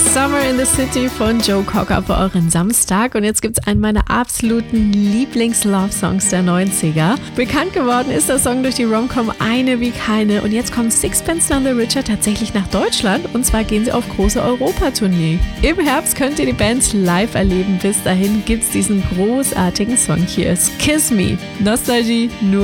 Summer in the City von Joe Cocker für euren Samstag. Und jetzt gibt's einen meiner absoluten Lieblings-Love-Songs der 90er. Bekannt geworden ist der Song durch die Rom-Com Eine wie keine. Und jetzt kommt Sixpence None the Richer tatsächlich nach Deutschland. Und zwar gehen sie auf große Europatournee. Im Herbst könnt ihr die Bands live erleben. Bis dahin gibt's diesen großartigen Song. Hier ist Kiss Me. Nostalgie nur